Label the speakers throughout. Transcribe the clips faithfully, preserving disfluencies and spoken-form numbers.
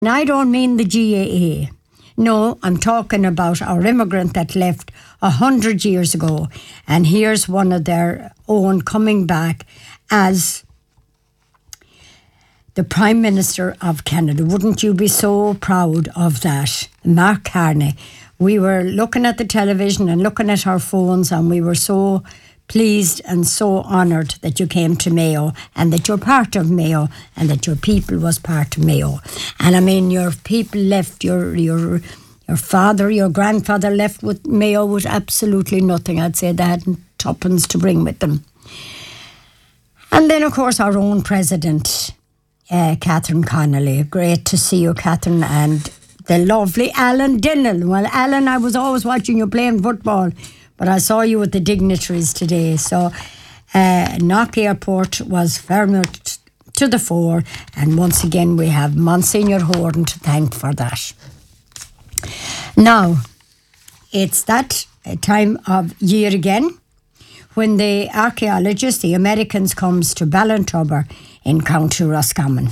Speaker 1: And I don't mean the G A A. No, I'm talking about our immigrant that left a hundred years ago. And here's one of their own coming back as the Prime Minister of Canada. Wouldn't you be so proud of that? Mark Carney. We were looking at the television and looking at our phones, and we were so pleased and so honoured that you came to Mayo and that you're part of Mayo and that your people was part of Mayo. And I mean, your people left, your your your father, your grandfather left with Mayo with absolutely nothing. I'd say they hadn't tuppence to bring with them. And then, of course, our own president, uh, Catherine Connolly. Great to see you, Catherine, and the lovely Alan Dinnell. Well, Alan, I was always watching you playing football, but I saw you with the dignitaries today. So uh, Knock Airport was very much to the fore. And once again, we have Monsignor Horan to thank for that. Now, it's that time of year again when the archaeologists, the Americans, comes to Ballintubber in County Roscommon.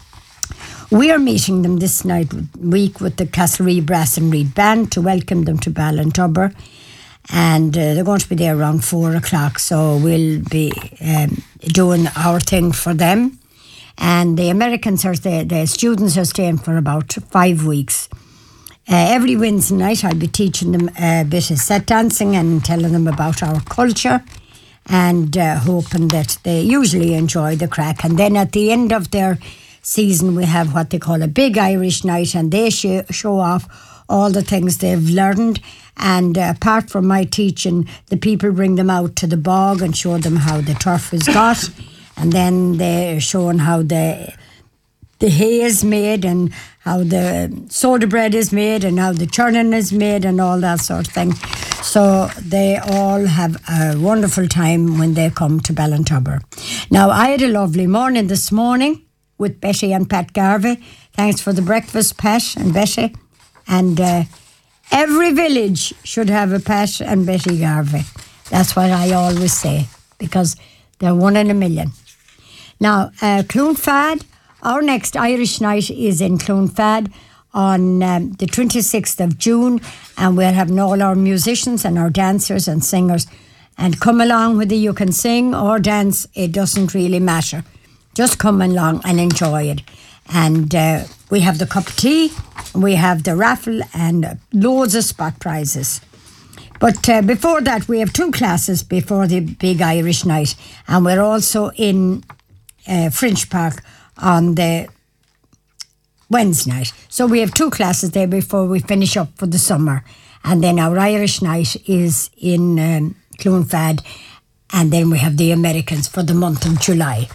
Speaker 1: We are meeting them this night week with the Castlereagh Brass and Reed Band to welcome them to Ballintubber. And uh, they're going to be there around four o'clock, so we'll be um, doing our thing for them. And the Americans are there, the students are staying for about five weeks. Uh, every Wednesday night I'll be teaching them a bit of set dancing and telling them about our culture, and uh, hoping that they usually enjoy the crack. And then at the end of their season we have what they call a big Irish night, and they sh- show off all the things they've learned. And uh, apart from my teaching, the people bring them out to the bog and show them how the turf is got. And then they're showing how the the hay is made and how the soda bread is made and how the churning is made and all that sort of thing. So they all have a wonderful time when they come to Ballintubber. Now, I had a lovely morning this morning with Betty and Pat Garvey. Thanks for the breakfast, Pat and Betty. And uh, every village should have a Pat and Betty Garvey. That's what I always say, because they're one in a million. Now, uh, Clonfad, our next Irish night is in Clonfad on um, the twenty-sixth of June, and we're having all our musicians and our dancers and singers. And come along, whether you can sing or dance, it doesn't really matter. Just come along and enjoy it. And uh, we have the cup of tea, we have the raffle, and loads of spot prizes. But uh, before that, we have two classes before the big Irish night, and we're also in uh, Fringe Park on the Wednesday night. So we have two classes there before we finish up for the summer. And then our Irish night is in um, Clonfad, and then we have the Americans for the month of July.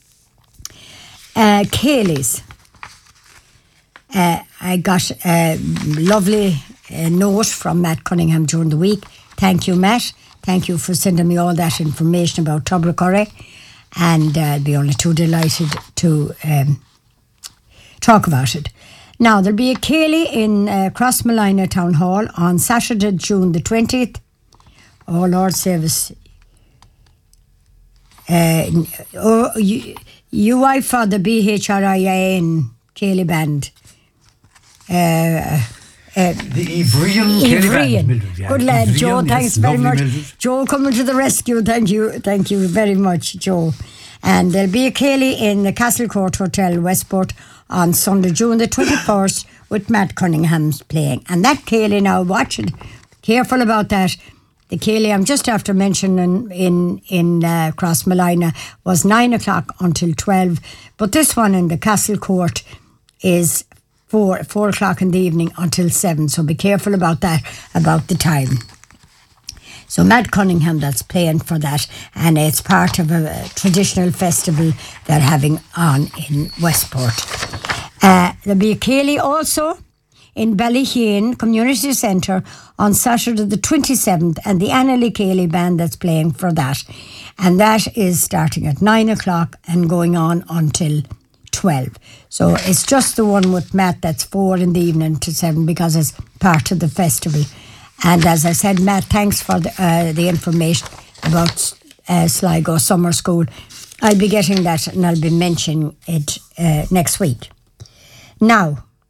Speaker 1: Uh, Kayleys. Uh, I got a lovely uh, note from Matt Cunningham during the week. Thank you, Matt. Thank you for sending me all that information about Tubbercurry. And uh, I'll be only too delighted to um, talk about it. Now, there'll be a Cayley in uh, Crossmolina Town Hall on Saturday, June the twentieth. Oh, Lord save us. Uh, oh, U I for the B H R I A in Cayley Band. Uh, uh,
Speaker 2: the Ivrian Ivrian. Mildred, yeah.
Speaker 1: Good lad,
Speaker 2: Ivrian,
Speaker 1: Joe.
Speaker 2: Yes,
Speaker 1: thanks very much.
Speaker 2: Mildred.
Speaker 1: Joe coming to the rescue. Thank you. Thank you very much, Joe. And there'll be a Cayley in the Castle Court Hotel, Westport, on Sunday, June the twenty-first, with Matt Cunningham playing. And that Cayley, now watch it. Careful about that. The Cayley I'm just after mentioning in, in uh, Crossmolina was nine o'clock until twelve. But this one in the Castle Court is four, four o'clock in the evening until seven. So be careful about that, about the time. So Matt Cunningham that's playing for that, and it's part of a, a traditional festival they're having on in Westport. Uh, there'll be a Cayley also in Ballyhane Community Centre on Saturday the twenty-seventh, and the Annalee Cayley Band that's playing for that. And that is starting at nine o'clock and going on until twelve. So it's just the one with Matt that's four in the evening to seven, because it's part of the festival. And as I said, Matt, thanks for the, uh, the information about uh, Sligo Summer School. I'll be getting that and I'll be mentioning it uh, next week. Now,